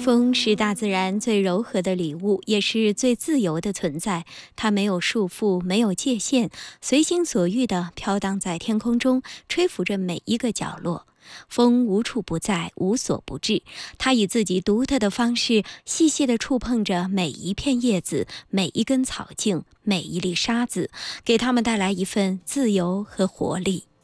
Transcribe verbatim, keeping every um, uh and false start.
风是大自然最柔和的礼物，也是最自由的存在。它没有束缚，没有界限，随心所欲地飘荡在天空中，吹拂着每一个角落。风无处不在，无所不至，它以自己独特的方式，细细地触碰着每一片叶子，每一根草茎，每一粒沙子，给它们带来一份自由和活力。